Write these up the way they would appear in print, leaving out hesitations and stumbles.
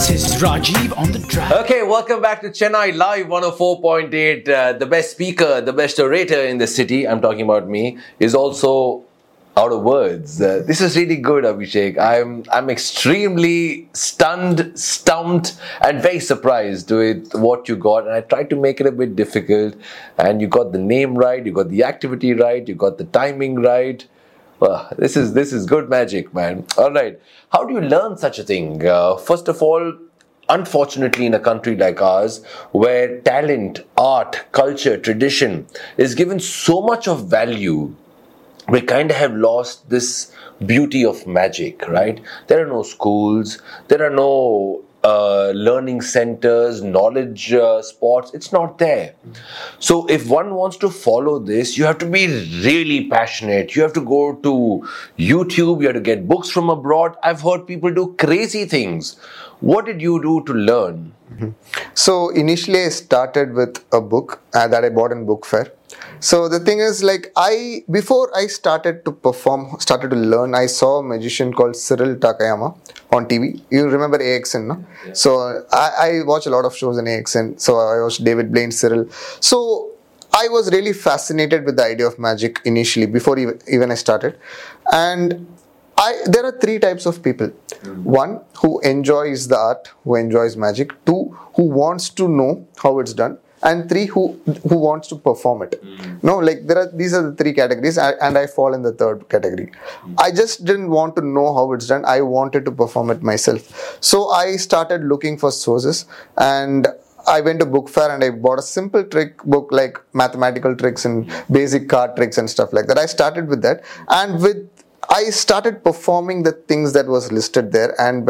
This is Rajiv on the track. Okay, welcome back to Chennai Live 104.8. The best speaker, the best orator in the city, I'm talking about me, is also out of words. This is really good, Abhishek. I'm extremely stunned, stumped, and very surprised with what you got. And I tried to make it a bit difficult. And you got the name right, you got the activity right, you got the timing right. Well, this is good magic, man. All right. How do you learn such a thing? First of all, unfortunately, in a country like ours, where talent, art, culture, tradition is given so much of value, we kind of have lost this beauty of magic, right? There are no schools, there are no learning centers, knowledge spots. It's not there. So if one wants to follow this, you have to be really passionate. You have to go to YouTube, you have to get books from abroad. I've heard people do crazy things. What did you do to learn? So initially I started with a book that I bought in book fair. So the thing is, like, before I started to perform, started to learn, I saw a magician called Cyril Takayama on TV. You remember AXN, no? Yeah. So I watch a lot of shows in AXN. So I watched David Blaine, Cyril. So I was really fascinated with the idea of magic initially, before even I started. And there are three types of people. One, who enjoys the art, who enjoys magic. Two, who wants to know how it's done. And three, who wants to perform it. No, like these are the three categories, and I fall in the third category. I just didn't want to know how it's done. I wanted to perform it myself. So I started looking for sources, and I went to book fair and I bought a simple trick book, like mathematical tricks and basic card tricks and stuff like that. I started with that, and I started performing the things that was listed there. And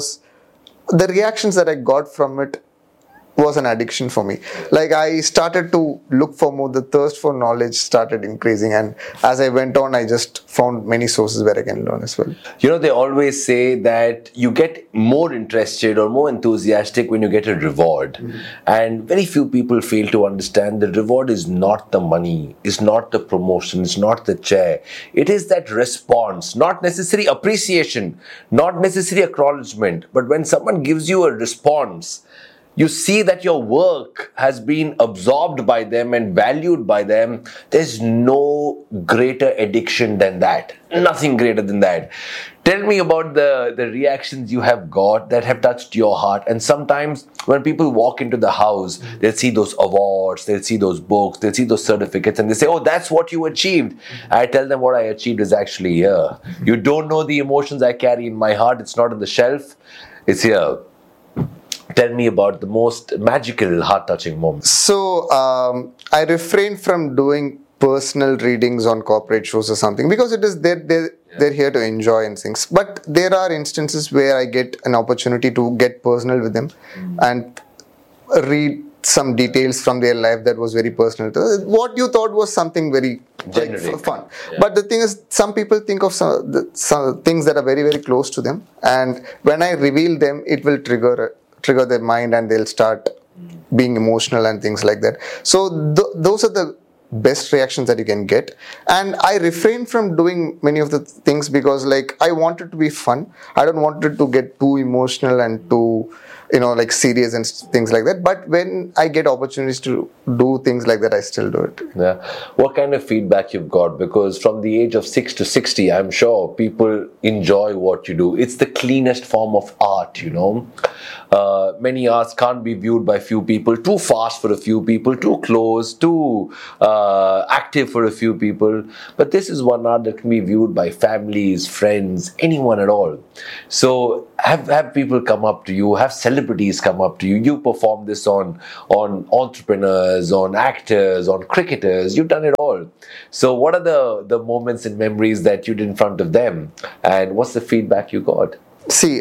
the reactions that I got from it was an addiction for me. Like, I started to look for more, the thirst for knowledge started increasing, and as I went on, I just found many sources where I can learn as well. You know, they always say that you get more interested or more enthusiastic when you get a reward. And very few people fail to understand the reward is not the money, is not the promotion, it's not the chair. It is that response, not necessary appreciation, not necessary acknowledgement, but when someone gives you a response, you see that your work has been absorbed by them and valued by them. There's no greater addiction than that. Nothing greater than that. Tell me about the reactions you have got that have touched your heart. And sometimes when people walk into the house, they'll see those awards, they'll see those books, they'll see those certificates, and they say, oh, that's what you achieved. I tell them what I achieved is actually here. You don't know the emotions I carry in my heart. It's not on the shelf. It's here. Tell me about the most magical, heart-touching moments. So, I refrain from doing personal readings on corporate shows or something, because it is they're here to enjoy and things. But there are instances where I get an opportunity to get personal with them and read some details from their life that was very personal to them. What you thought was something very fun. Yeah. But the thing is, some people think of some things that are very, very close to them, and when I reveal them, it will trigger their mind and they'll start being emotional and things like that. So those are the best reactions that you can get. And I refrain from doing many of the things because, like, I want it to be fun. I don't want it to get too emotional and too, like, serious and things like that. But when I get opportunities to do things like that, I still do it. Yeah. What kind of feedback you've got? Because from the age of 6 to 60, I'm sure people enjoy what you do. It's the cleanest form of art, Many arts can't be viewed by few people, too fast for a few people, too close, too active for a few people. But this is one art that can be viewed by families, friends, anyone at all. So have people come up to you, have celebrities come up to you. You perform this on entrepreneurs, on actors, on cricketers. You've done it all. So what are the moments and memories that you did in front of them? And what's the feedback you got? See,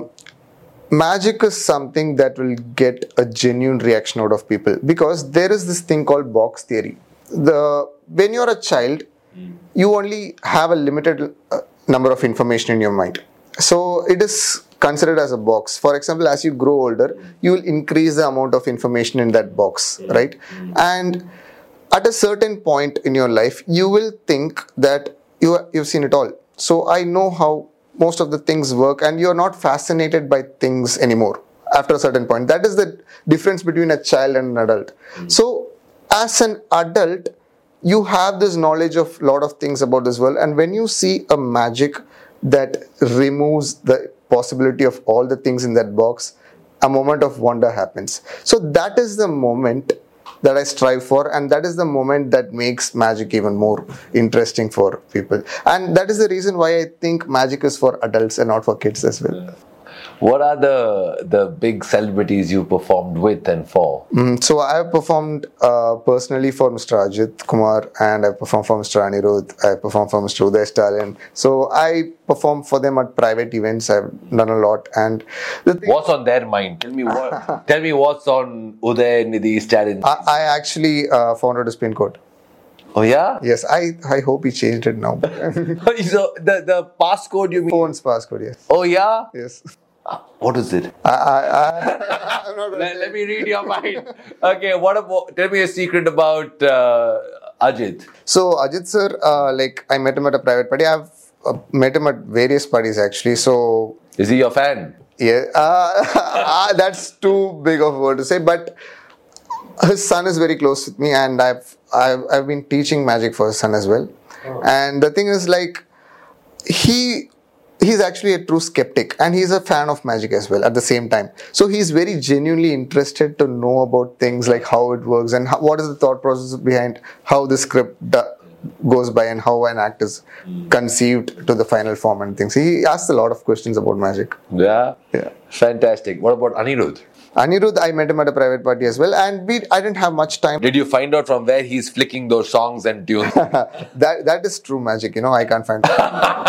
magic is something that will get a genuine reaction out of people, because there is this thing called box theory. When you're a child, you only have a limited number of information in your mind. So it is considered as a box. For example, as you grow older, you will increase the amount of information in that box, right? And at a certain point in your life, you will think that you've seen it all. So I know how most of the things work, and you're not fascinated by things anymore. after a certain point. That is the difference between a child and an adult. So as an adult, you have this knowledge of a lot of things about this world, and when you see a magic that removes the possibility of all the things in that box, a moment of wonder happens. So that is the moment that I strive for, and that is the moment that makes magic even more interesting for people. And that is the reason why I think magic is for adults and not for kids as well. What are the big celebrities you performed with and for? So I have performed personally for Mr. Ajit Kumar, and I performed for Mr. Anirudh, I performed for Mr. Uday Stalin. So I perform for them at private events. I've done a lot. And What's on their mind? Tell me what's on Uday Nidhi Stalin. I actually founded a spin code. Oh yeah? Yes, I hope he changed it now. So the passcode you mean? Phone's passcode, yes. Oh yeah? Yes. What is it? I'm not gonna Let me read your mind. Okay, what about? Tell me a secret about Ajit. So Ajit sir, I met him at a private party. I've met him at various parties actually. So Is he your fan? yeah, that's too big of a word to say. But his son is very close with me, and I've been teaching magic for his son as well. Oh. And the thing is, he's actually a true skeptic, and he's a fan of magic as well at the same time. So he's very genuinely interested to know about things like how it works and what is the thought process behind how the script goes by and how an act is conceived to the final form and things. He asks a lot of questions about magic. Yeah? Yeah. Fantastic. What about Anirudh? Anirudh, I met him at a private party as well, and I didn't have much time. Did you find out from where he's flicking those songs and tunes? That is true magic, I can't find it.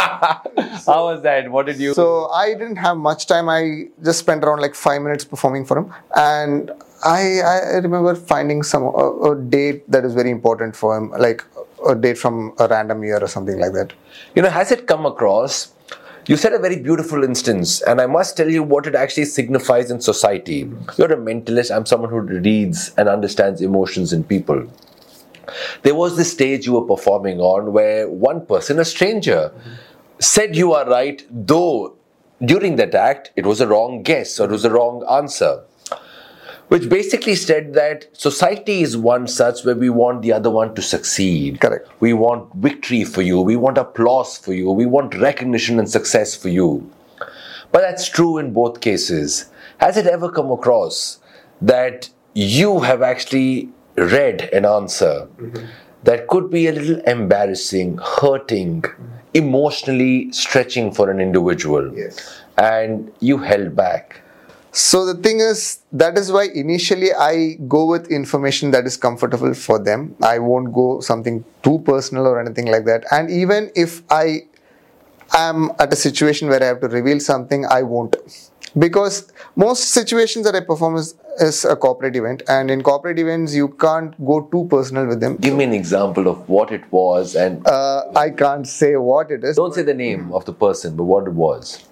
How was that? What did you... So I didn't have much time. I just spent around 5 minutes performing for him, and I remember finding a date that is very important for him, like a date from a random year or something like that. Has it come across? You said a very beautiful instance, and I must tell you what it actually signifies in society. You're a mentalist. I'm someone who reads and understands emotions in people. There was this stage you were performing on where one person, a stranger, said you are right, though during that act it was a wrong guess or it was a wrong answer. Which basically said that society is one such where we want the other one to succeed. Correct. We want victory for you. We want applause for you. We want recognition and success for you. But that's true in both cases. Has it ever come across that you have actually read an answer that could be a little embarrassing, hurting, emotionally stretching for an individual? Yes. And you held back? So the thing is, that is why initially I go with information that is comfortable for them. I won't go something too personal or anything like that. And even if I am at a situation where I have to reveal something, I won't. Because most situations that I perform is a corporate event. And in corporate events, you can't go too personal with them. Give me an example of what it was. And I can't say what it is. Don't say the name of the person, but what it was.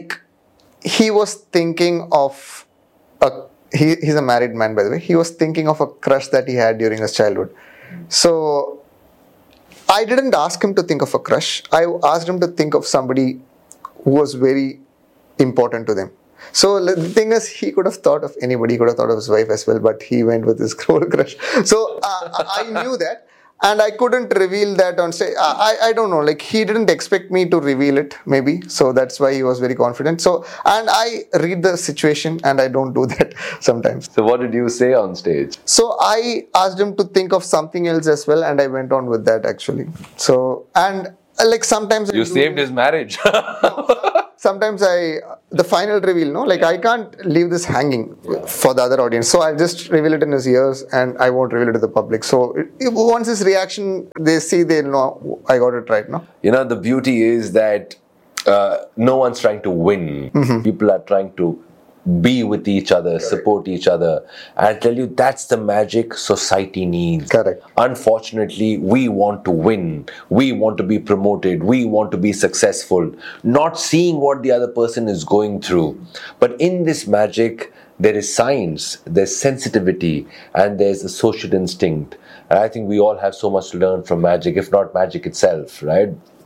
He was thinking of he's a married man, by the way. He was thinking of a crush that he had during his childhood. So I didn't ask him to think of a crush. I asked him to think of somebody who was very important to them. So the thing is, he could have thought of anybody. He could have thought of his wife as well, but he went with his old crush. So I knew that. And I couldn't reveal that on stage. I don't know. He didn't expect me to reveal it, maybe. So that's why he was very confident. So, and I read the situation and I don't do that sometimes. So what did you say on stage? So I asked him to think of something else as well, and I went on with that actually. So, and sometimes... You saved his marriage. Sometimes the final reveal, I can't leave this hanging for the other audience. So I'll just reveal it in his ears and I won't reveal it to the public. So once his reaction, they see, they know I got it right, no? The beauty is that no one's trying to win. People are trying to be with each other, correct, support each other. I tell you, that's the magic society needs. Correct. Unfortunately, we want to win. We want to be promoted. We want to be successful. Not seeing what the other person is going through. But in this magic, there is science, there's sensitivity, and there's a social instinct. And I think we all have so much to learn from magic, if not magic itself, right?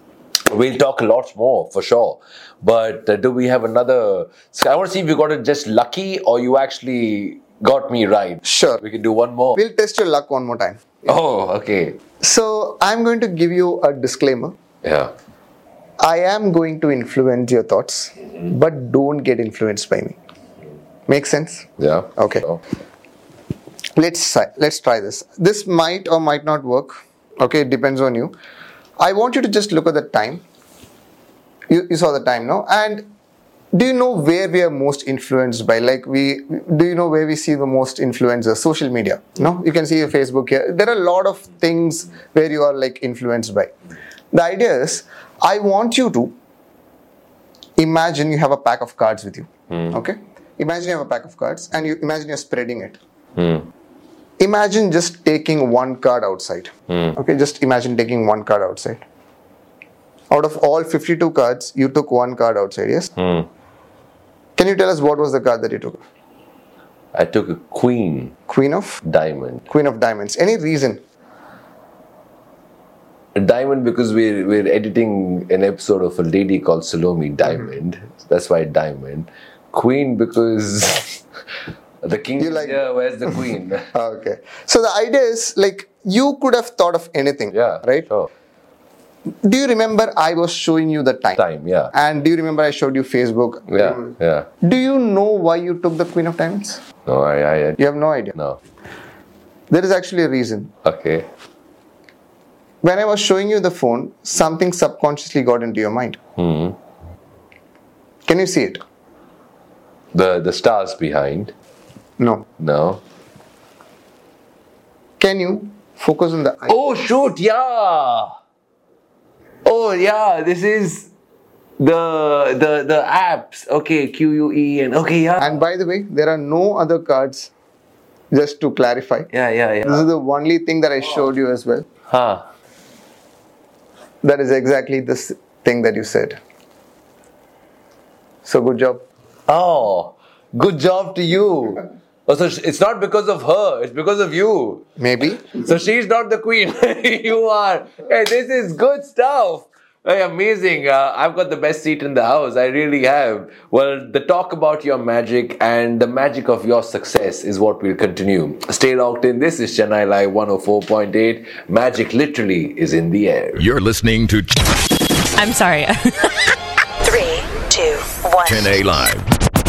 We'll talk lots more for sure. But do we have another? So I want to see if you got it just lucky or you actually got me right. Sure. We can do one more. We'll test your luck one more time. Oh, okay. So I'm going to give you a disclaimer. Yeah. I am going to influence your thoughts, but don't get influenced by me. Make sense? Yeah. Okay. So, Let's try this. This might or might not work. Okay, it depends on you. I want you to just look at the time. You saw the time, no? And do you know where we are most influenced by? Like do you know where we see the most influencers? Social media. No? You can see your Facebook here. There are a lot of things where you are like influenced by. The idea is, I want you to imagine you have a pack of cards with you. Okay? Imagine you have a pack of cards and you imagine you're spreading it. Imagine just taking one card outside. Okay, just imagine taking one card outside. Out of all 52 cards, you took one card outside, yes? Can you tell us what was the card that you took? I took a queen. Queen of? Diamond. Queen of diamonds. Any reason? A diamond because we're editing an episode of a lady called Salome Diamond. That's why diamond. Queen because the king is here, where's the queen? Okay. So the idea is like you could have thought of anything. Yeah. Right? Sure. Do you remember I was showing you the time? Time, yeah. And do you remember I showed you Facebook? Yeah. Do you know why you took the Queen of Diamonds? No, I You have no idea. no. There is actually a reason. Okay. When I was showing you the phone, something subconsciously got into your mind. Can you see it? The stars behind. No. No. Can you focus on the eye? Oh shoot, yeah. Oh yeah, this is the apps. Okay, QUE and okay, yeah. And by the way, there are no other cards. Just to clarify. Yeah. This is the only thing that I showed you as well. Huh. That is exactly this thing that you said. So good job. Oh, good job to you. Oh, so it's not because of her, it's because of you. Maybe. So she's not the queen. You are. Hey, this is good stuff. Hey, amazing. I've got the best seat in the house. I really have. Well, the talk about your magic and the magic of your success is what we'll continue. Stay locked in. This is Chennai Live 104.8. Magic literally is in the air. You're listening to I'm sorry. 3, 2, 1. Chennai Live.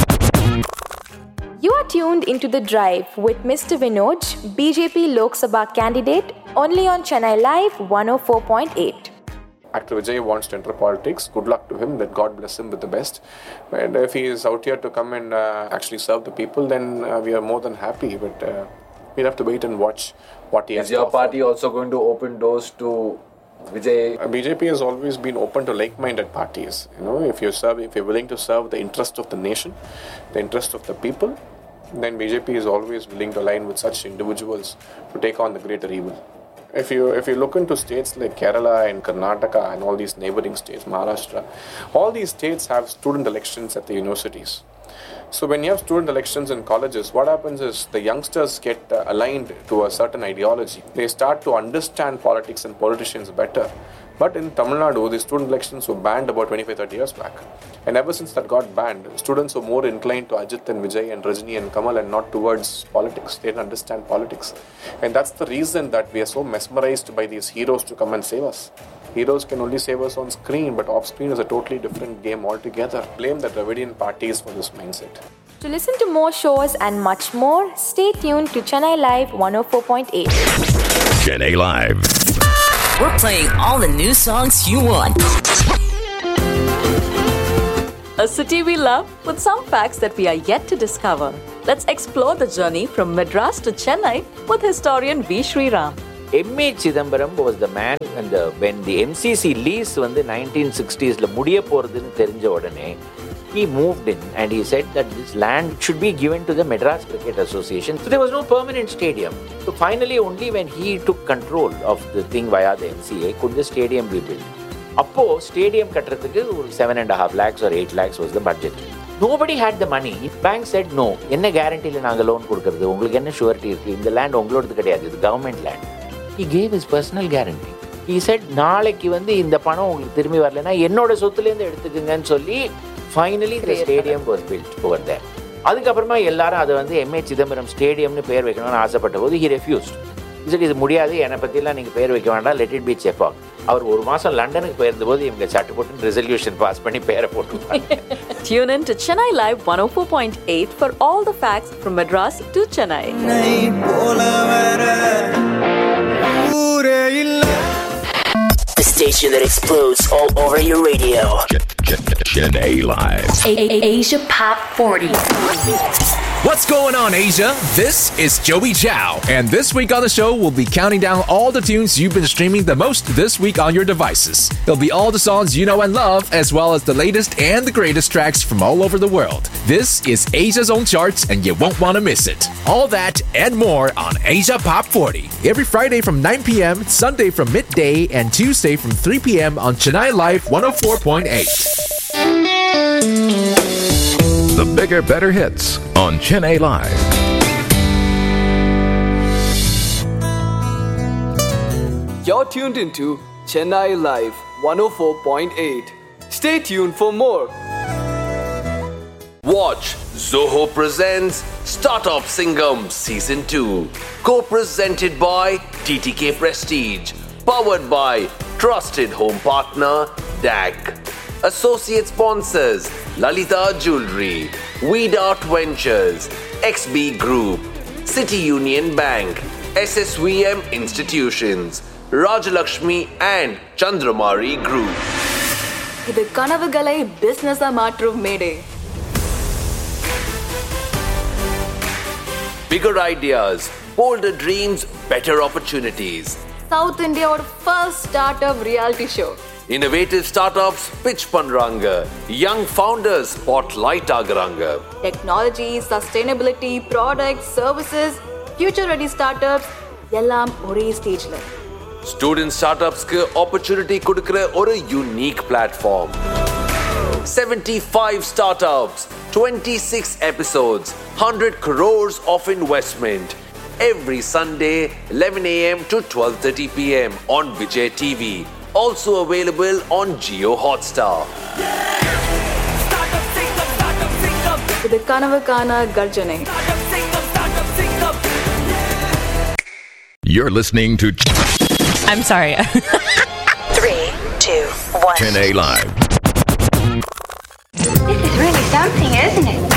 You are tuned into The Drive with Mr. Vinod, BJP Lok Sabha candidate, only on Chennai Live 104.8. Actor Vijay wants to enter politics. Good luck to him. That God bless him with the best. And if he is out here to come and actually serve the people, then we are more than happy. But we'll have to wait and watch what he has Is to your offer. party also going to open doors to Vijay? BJP has always been open to like-minded parties. You know, if you're willing to serve the interest of the nation, the interest of the people, then BJP is always willing to align with such individuals to take on the greater evil. If you look into states like Kerala and Karnataka and all these neighboring states, Maharashtra, all these states have student elections at the universities. So when you have student elections in colleges, what happens is the youngsters get aligned to a certain ideology. They start to understand politics and politicians better. But in Tamil Nadu, the student elections were banned about 25-30 years back. And ever since that got banned, students were more inclined to Ajit and Vijay and Rajini and Kamal and not towards politics. They didn't understand politics. And that's the reason that we are so mesmerized by these heroes to come and save us. Heroes can only save us on screen, but off screen is a totally different game altogether. Blame the Dravidian parties for this mindset. To listen to more shows and much more, stay tuned to Chennai Live 104.8. Chennai Live. We're playing all the new songs you want. A city we love with some facts that we are yet to discover. Let's explore the journey from Madras to Chennai with historian V. Sriram. M.A. Chidambaram was the man and when the MCC lease வந்து 1960s முடிய போறதுன்னு தெரிஞ்ச உடனே he moved in and he said that this land should be given to the Madras Cricket Association. So there was no permanent stadium. So finally only when he took control of the thing via the MCA could the stadium be built. அப்போ stadium கட்டுறதுக்கு ஒரு 7.5 lakhs or 8 lakhs was the budget. Nobody had the money. Bank said no. என்ன கேரண்டியில் நாங்கள் loan கொடுக்கறது, உங்களுக்கு என்ன surety இருக்குது, இந்த லேண்ட் உங்களோடது கிடையாது, இது government land. He gave his personal guarantee. he said நாளைக்கு வந்து இந்த பணம் உங்களுக்கு திரும்பி வரலைன்னா என்னோட சொத்துலேருந்து எடுத்துக்குங்கன்னு சொல்லி finally the stadium was built over there. அதுக்கப்புறமா எல்லாரும் அதை வந்து M.A. சிதம்பரம் ஸ்டேடியம்னு பேர் வைக்கணும்னு ஆசைப்பட்ட போது he refused. He said இது முடியாது, என்னை பற்றிலாம் நீங்கள் பேர் வைக்க வேண்டாம், let it be Chepauk. அவர் ஒரு மாதம் லண்டனுக்கு போயிருந்தபோது இவங்க சட்டு போட்டு ரெசல்யூஷன் பாஸ் பண்ணி பேரை போட்டுருப்பாங்க. Tune in to Chennai Live 104.8 for all the facts from Madras to Chennai. The station that explodes all over your radio. Chennai Live. Asia Pop 40. What's going on, Asia? This is Joey Zhao, and this week on the show, we'll be counting down all the tunes you've been streaming the most this week on your devices. There'll be all the songs you know and love, as well as the latest and the greatest tracks from all over the world. This is Asia's own charts, and you won't want to miss it. All that and more on Asia Pop 40. Every Friday from 9 p.m., Sunday from midday, and Tuesday from 3 p.m. on Chennai Live 104.8. The bigger, better hits on Chennai Live. You're tuned into Chennai Live 104.8. Stay tuned for more. Watch Zoho presents Startup Singham Season 2, co-presented by TTK Prestige, powered by trusted home partner DAC. Associate sponsors Lalita Jewelry, Weed Art Ventures, XB Group, City Union Bank, SSVM Institutions, Rajalakshmi and Chandramari Group. இது கனவுகளை பிசினஸா மாற்றும் மேடை. Bigger ideas, bolder dreams, better opportunities. South India's first startup reality show. Innovative startups pitch பண்றாங்க. Young founders spotlight ஆகுறாங்க. Technology, sustainability, products, services, future ready startups எல்லாம் ஒரே ஸ்டேஜ்ல. Student startupsக்கு opportunity கொடுக்கிற ஒரு unique platform. 75 startups, 26 episodes, 100 crores of investment. Every Sunday, 11 a.m. to 12:30 p.m. on Vijay TV. Also available on Jio Hotstar. இது கனவுக்கான கர்ஜனை. You're listening to I'm sorry. 3, 2, 1. Chennai Live. This is really something, isn't it?